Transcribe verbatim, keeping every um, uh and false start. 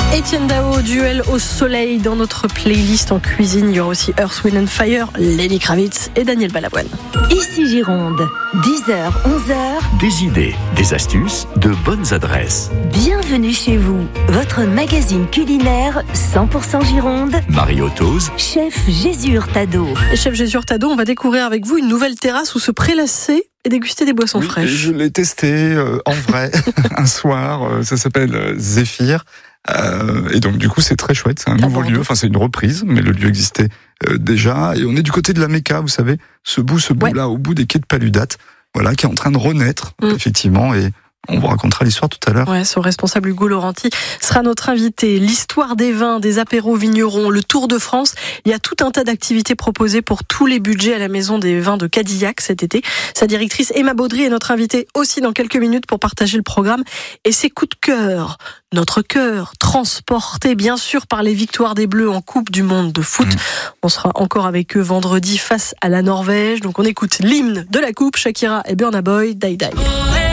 Etienne Dao, duel au soleil dans notre playlist en cuisine. Il y aura aussi Earth, Wind and Fire, Lenny Kravitz et Daniel Balavoine. Ici Gironde, dix heures, onze heures. Des idées, des astuces, de bonnes adresses. Bienvenue chez vous, votre magazine culinaire cent pour cent Gironde. Marie Otose, Chef Jésus Hurtado. Et chef Jésus Hurtado, on va découvrir avec vous une nouvelle terrasse où se prélasser et déguster des boissons oui, fraîches. Je l'ai testé euh, en vrai un soir, euh, ça s'appelle euh, Zéphyr. Euh, et donc du coup c'est très chouette, c'est un Ah nouveau bon, lieu, enfin c'est une reprise, mais le lieu existait euh, déjà. Et on est du côté de la Mecca, vous savez, ce bout, ce bout Ouais. là, au bout des quais de Paludat, voilà, qui est en train de renaître, Mm. effectivement, et on vous racontera l'histoire tout à l'heure. Ouais, son responsable Hugo Laurenti sera notre invité. L'histoire des vins, des apéros vignerons, le Tour de France. Il y a tout un tas d'activités proposées pour tous les budgets à la maison des vins de Cadillac cet été. Sa directrice Emma Baudry est notre invitée aussi dans quelques minutes pour partager le programme et ses coups de cœur. Notre cœur transporté bien sûr par les victoires des Bleus en Coupe du Monde de foot. Mmh. On sera encore avec eux vendredi face à la Norvège. Donc on écoute l'hymne de la Coupe, Shakira et Burna Boy, Die Die.